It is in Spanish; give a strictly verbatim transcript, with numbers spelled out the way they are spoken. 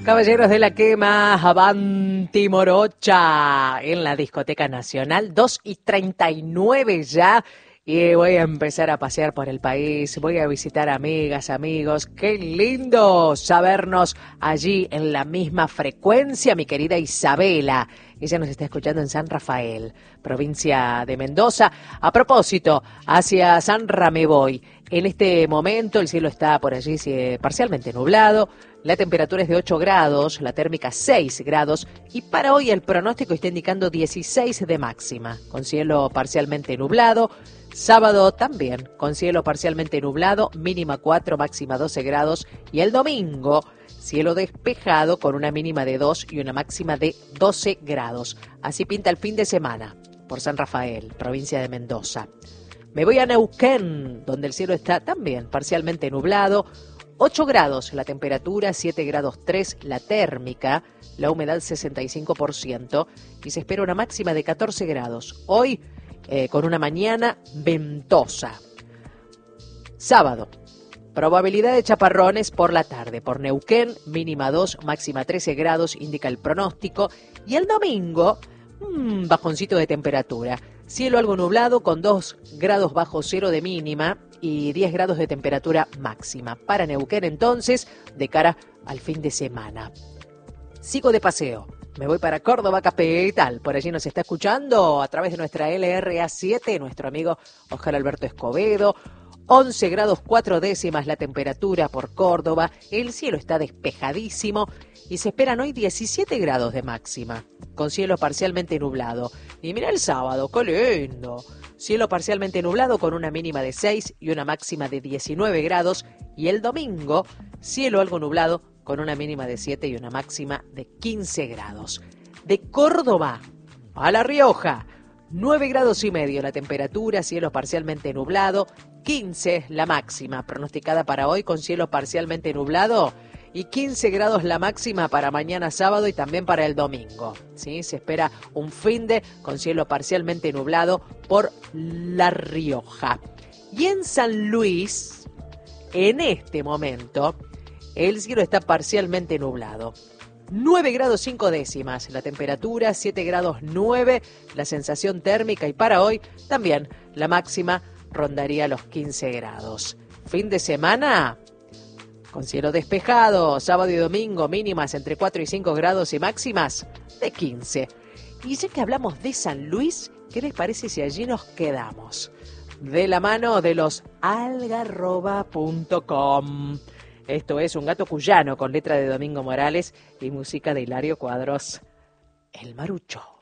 Caballeros de la Quema, Avanti Morocha, en la Discoteca Nacional, dos y treinta y nueve ya. Y voy a empezar a pasear por el país, voy a visitar amigas, amigos. ¡Qué lindo sabernos allí en la misma frecuencia, mi querida Isabela! Ella nos está escuchando en San Rafael, provincia de Mendoza. A propósito, hacia Sanra me voy. En este momento el cielo está por allí parcialmente nublado. La temperatura es de ocho grados, la térmica seis grados y para hoy el pronóstico está indicando dieciséis de máxima, con cielo parcialmente nublado. Sábado también, con cielo parcialmente nublado, mínima cuatro, máxima doce grados. Y el domingo, cielo despejado con una mínima de dos y una máxima de doce grados. Así pinta el fin de semana por San Rafael, provincia de Mendoza. Me voy a Neuquén, donde el cielo está también parcialmente nublado. ocho grados la temperatura, siete grados tres la térmica, la humedad sesenta y cinco por ciento y se espera una máxima de catorce grados. Hoy, eh, con una mañana ventosa. Sábado, probabilidad de chaparrones por la tarde. Por Neuquén, mínima dos, máxima trece grados, indica el pronóstico. Y el domingo, mmm, bajoncito de temperatura. Cielo algo nublado con dos grados bajo cero de mínima y diez grados de temperatura máxima. Para Neuquén entonces, de cara al fin de semana. Sigo de paseo. Me voy para Córdoba capital. Por allí nos está escuchando a través de nuestra L R A siete, nuestro amigo Oscar Alberto Escobedo. once grados cuatro décimas la temperatura por Córdoba. El cielo está despejadísimo y se esperan hoy diecisiete grados de máxima, con cielo parcialmente nublado. Y mira el sábado, ¡qué lindo! Cielo parcialmente nublado con una mínima de seis y una máxima de diecinueve grados. Y el domingo, cielo algo nublado con una mínima de siete y una máxima de quince grados. De Córdoba a La Rioja, nueve grados y medio la temperatura, cielo parcialmente nublado, quince la máxima pronosticada para hoy con cielo parcialmente nublado y quince grados la máxima para mañana sábado y también para el domingo. ¿Sí? Se espera un finde con cielo parcialmente nublado por La Rioja. Y en San Luis, en este momento, el cielo está parcialmente nublado. nueve grados cinco décimas la temperatura, siete grados nueve la sensación térmica y para hoy también la máxima rondaría los quince grados. Fin de semana con cielo despejado, sábado y domingo mínimas entre cuatro y cinco grados y máximas de quince. Y ya que hablamos de San Luis, ¿qué les parece si allí nos quedamos? De la mano de los algarroba punto com. Esto es Un gato cuyano con letra de Domingo Morales y música de Hilario Cuadros, El Marucho.